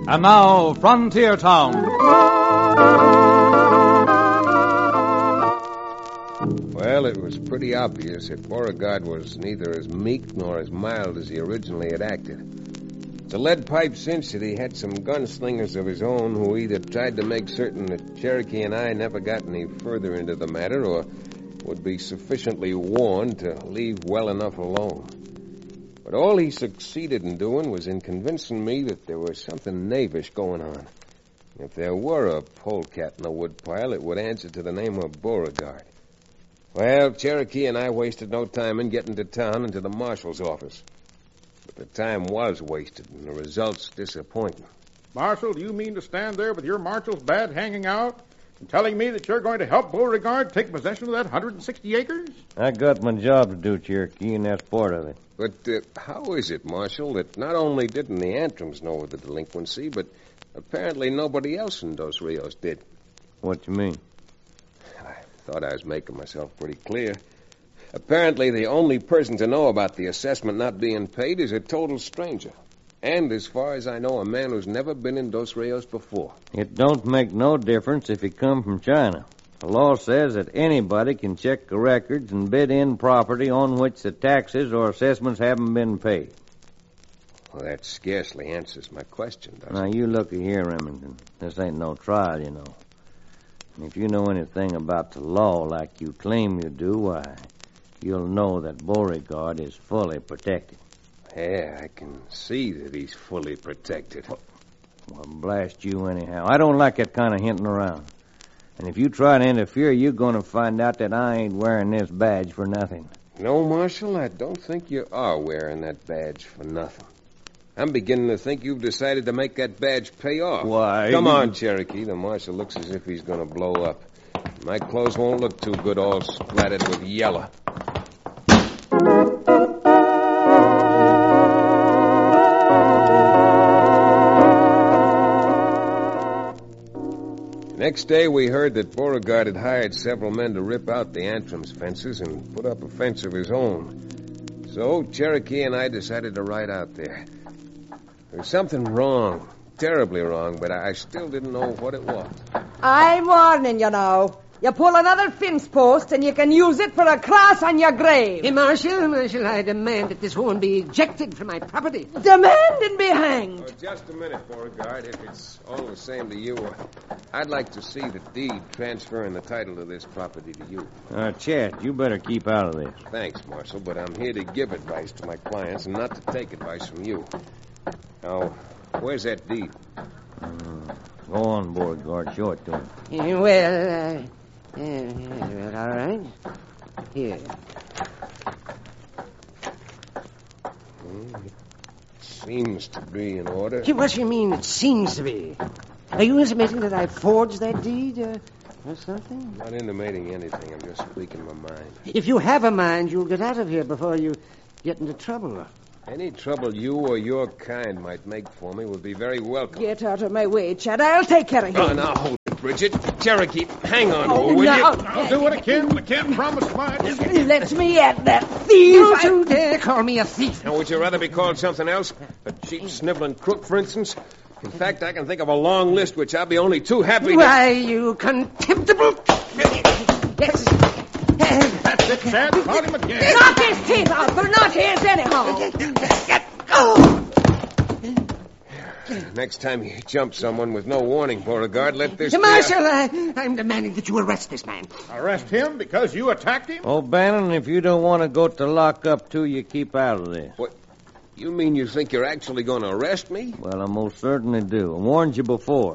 And now, Frontier Town. Well, it was pretty obvious that Beauregard was neither as meek nor as mild as he originally had acted. It's a lead pipe cinch that he had some gunslingers of his own who either tried to make certain that Cherokee and I never got any further into the matter or would be sufficiently warned to leave well enough alone. But all he succeeded in doing was in convincing me that there was something knavish going on. If there were a polecat in the woodpile, it would answer to the name of Beauregard. Well, Cherokee and I wasted no time in getting to town and to the marshal's office. But the time was wasted, and the results disappointing. Marshal, do you mean to stand there with your marshal's badge hanging out and telling me that you're going to help Beauregard take possession of that 160 acres? I got my job to do, Cherokee, and that's part of it. But how is it, Marshal, that not only didn't the Antrums know of the delinquency, but apparently nobody else in Dos Rios did? What you mean? I thought I was making myself pretty clear. Apparently the only person to know about the assessment not being paid is a total stranger. And as far as I know, a man who's never been in Dos Rios before. It don't make no difference if he come from China. The law says that anybody can check the records and bid in property on which the taxes or assessments haven't been paid. Well, that scarcely answers my question, does it? Now, you looky here, Remington. This ain't no trial, you know. And if you know anything about the law like you claim you do, why, you'll know that Beauregard is fully protected. Yeah, I can see that he's fully protected. Well, blast you anyhow. I don't like that kind of hinting around. And if you try to interfere, you're going to find out that I ain't wearing this badge for nothing. No, Marshal, I don't think you are wearing that badge for nothing. I'm beginning to think you've decided to make that badge pay off. Why? Come on, Cherokee. The Marshal looks as if he's going to blow up. My clothes won't look too good all splattered with yellow. Next day, we heard that Beauregard had hired several men to rip out the Antrums fences and put up a fence of his own. So Cherokee and I decided to ride out there. There was something wrong, terribly wrong, but I still didn't know what it was. I'm warning you now. You pull another fence post and you can use it for a cross on your grave. Hey, Marshal, I demand that this woman be ejected from my property. Demand and be hanged. Oh, just a minute, Beauregard. If it's all the same to you, I'd like to see the deed transferring the title of this property to you. Chet, you better keep out of this. Thanks, Marshal, but I'm here to give advice to my clients and not to take advice from you. Now, where's that deed? Go on, Beauregard. Show it to him. Well, all right. Here. It seems to be in order. What do you mean it seems to be? Are you intimating that I forged that deed or something? I'm not intimating anything. I'm just speaking my mind. If you have a mind, you'll get out of here before you get into trouble. Any trouble you or your kind might make for me would be very welcome. Get out of my way, Chad. I'll take care of you. Oh, now hold it, Bridget. Cherokee, hang on, Oh, will no. you? I'll do what I can, but I can't promise much. Let me at that thief. You two dare call me a thief. Now, would you rather be called something else? A cheap, sniveling crook, for instance? In fact, I can think of a long list which I'll be only too happy to... Why, you contemptible... Yes. That's it, Chad. Caught him again. Knock his teeth out. They're not his anyhow. Next time you jump someone with no warning, Beauregard, let this... Marshal, I'm demanding that you arrest this man. Arrest him because you attacked him? O'Bannon, if you don't want to go to lockup, too, you keep out of this. What? You mean you think you're actually going to arrest me? Well, I most certainly do. I warned you before.